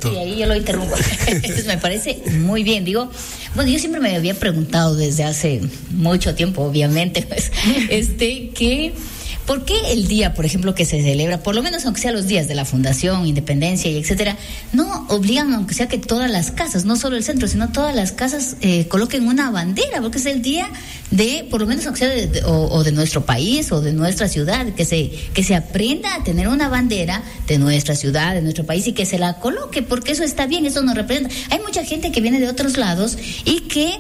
Perfecto. Y ahí yo lo interrumpo. Entonces me parece muy bien. Digo, bueno, yo siempre me había preguntado desde hace mucho tiempo, obviamente, pues, que ¿por qué el día, por ejemplo, que se celebra, por lo menos aunque sea los días de la Fundación, Independencia y etcétera, no obligan, aunque sea que todas las casas, no solo el centro, sino todas las casas coloquen una bandera, porque es el día de, por lo menos aunque sea de nuestro país o de nuestra ciudad, que se aprenda a tener una bandera de nuestra ciudad, de nuestro país y que se la coloque, porque eso está bien, eso nos representa. Hay mucha gente que viene de otros lados y que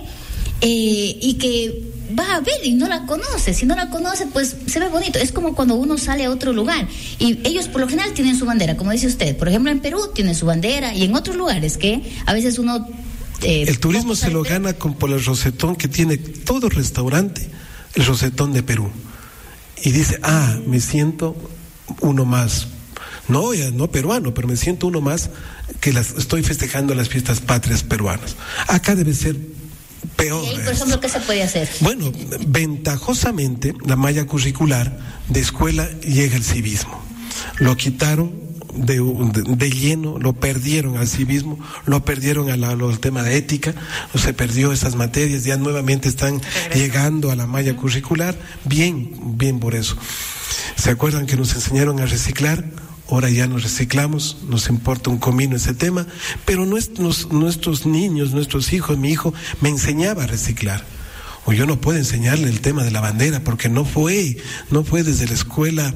va a ver y no la conoce. Si no la conoce, pues se ve bonito. Es como cuando uno sale a otro lugar y ellos por lo general tienen su bandera, como dice usted. Por ejemplo, en Perú tienen su bandera y en otros lugares que a veces uno... el turismo se lo gana por el rosetón que tiene todo restaurante, el rosetón de Perú. Y dice, me siento uno más. No peruano, pero me siento uno más que estoy festejando las fiestas patrias peruanas. Acá debe ser peor. ¿Y ahí, por ejemplo, qué se puede hacer? Bueno, ventajosamente, la malla curricular de escuela llega el civismo. Lo quitaron de lleno, lo perdieron al civismo, lo perdieron al tema de ética, se perdió esas materias, ya nuevamente están llegando a la malla curricular. Bien por eso. ¿Se acuerdan que nos enseñaron a reciclar? Ahora ya nos reciclamos, nos importa un comino ese tema, pero nuestros niños, nuestros hijos, mi hijo me enseñaba a reciclar. O yo no puedo enseñarle el tema de la bandera porque no fue desde la escuela,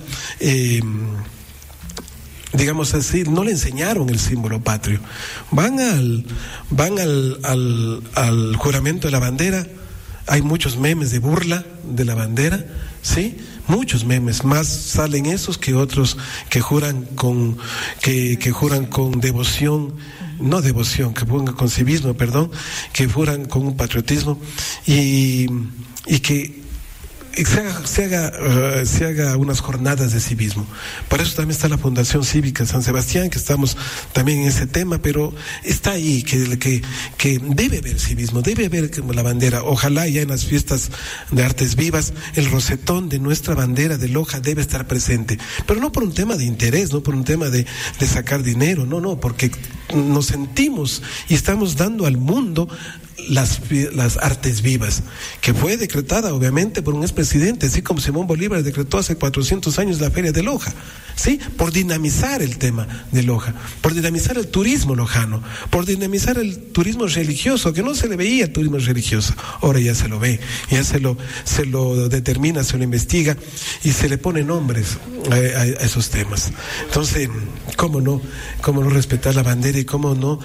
digamos así, no le enseñaron el símbolo patrio. Van al juramento de la bandera, hay muchos memes de burla de la bandera, ¿sí? Muchos memes, más salen esos que otros que juran con devoción, que pongan con civismo, que juran con un patriotismo y que se haga unas jornadas de civismo. Por eso también está la Fundación Cívica San Sebastián, que estamos también en ese tema, pero está ahí que debe haber civismo, debe haber la bandera. Ojalá ya en las fiestas de artes vivas el rosetón de nuestra bandera de Loja debe estar presente, pero no por un tema de interés, no por un tema de sacar dinero, no, porque nos sentimos y estamos dando al mundo las artes vivas, que fue decretada obviamente por un expresidente, así como Simón Bolívar decretó hace 400 años la Feria de Loja, ¿sí? Por dinamizar el tema de Loja, por dinamizar el turismo lojano, por dinamizar el turismo religioso, que no se le veía el turismo religioso, ahora ya se lo ve, ya se lo determina, se lo investiga y se le pone nombres a esos temas. Entonces, ¿cómo no respetar la bandera y cómo no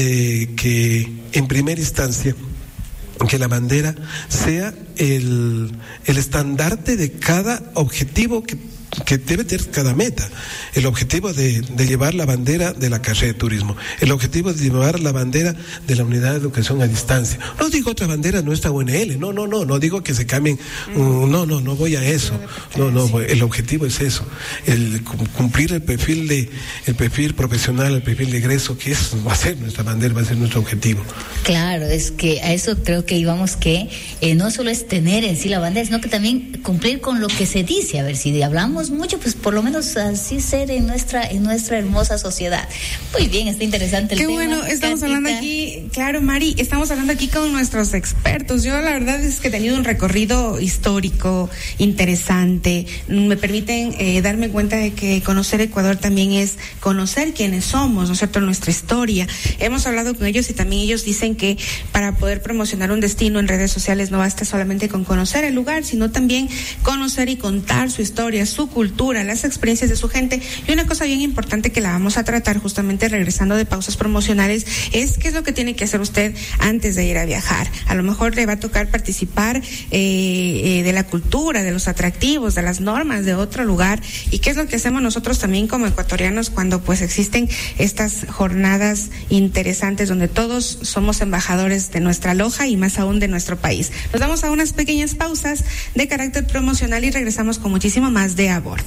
que en primera instancia que la bandera sea el estandarte de cada objetivo que debe tener cada meta? El objetivo de llevar la bandera de la carrera de turismo, el objetivo de llevar la bandera de la unidad de educación a distancia. No digo otra bandera, nuestra UNL, no digo que se cambien, no voy a eso, el objetivo es eso, el cumplir el perfil profesional, el perfil de egreso, que va a ser nuestra bandera, va a ser nuestro objetivo. Claro, es que a eso creo que íbamos, que no solo es tener en sí la bandera, sino que también cumplir con lo que se dice. A ver, si hablamos mucho, pues por lo menos así ser en nuestra hermosa sociedad. Muy bien, está interesante el tema. Qué bueno, estamos hablando aquí, claro, Mari, estamos hablando aquí con nuestros expertos. Yo la verdad es que he tenido un recorrido histórico interesante. Me permiten darme cuenta de que conocer Ecuador también es conocer quiénes somos, ¿no es cierto?, nuestra historia. Hemos hablado con ellos y también ellos dicen que para poder promocionar un destino en redes sociales no basta solamente con conocer el lugar, sino también conocer y contar su historia, su cultura, las experiencias de su gente. Y una cosa bien importante que la vamos a tratar justamente regresando de pausas promocionales es qué es lo que tiene que hacer usted antes de ir a viajar. A lo mejor le va a tocar participar de la cultura, de los atractivos, de las normas de otro lugar, y qué es lo que hacemos nosotros también como ecuatorianos cuando pues existen estas jornadas interesantes donde todos somos embajadores de nuestra Loja y más aún de nuestro país. Nos damos a unas pequeñas pausas de carácter promocional y regresamos con muchísimo más de A Bordo.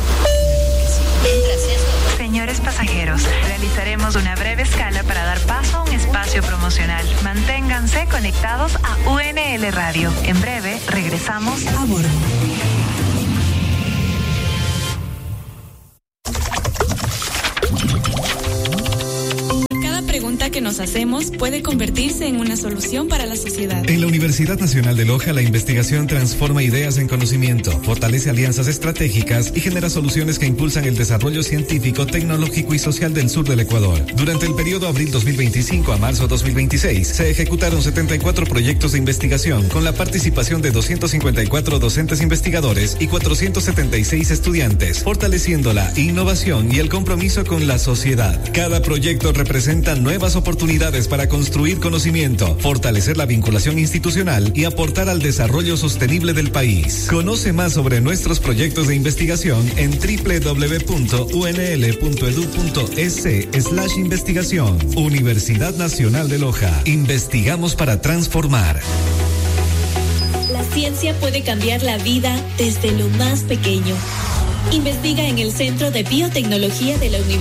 Señores pasajeros, realizaremos una breve escala para dar paso a un espacio promocional. Manténganse conectados a UNL Radio. En breve regresamos a bordo. pregunta que nos hacemos puede convertirse en una solución para la sociedad. En la Universidad Nacional de Loja, la investigación transforma ideas en conocimiento, fortalece alianzas estratégicas y genera soluciones que impulsan el desarrollo científico, tecnológico y social del sur del Ecuador. Durante el periodo abril 2025 a marzo 2026, se ejecutaron 74 proyectos de investigación con la participación de 254 docentes investigadores y 476 estudiantes, fortaleciendo la innovación y el compromiso con la sociedad. Cada proyecto representa nuevas oportunidades para construir conocimiento, fortalecer la vinculación institucional y aportar al desarrollo sostenible del país. Conoce más sobre nuestros proyectos de investigación en www.unl.edu.es/investigación. Universidad Nacional de Loja. Investigamos para transformar. La ciencia puede cambiar la vida desde lo más pequeño. Investiga en el Centro de Biotecnología de la Universidad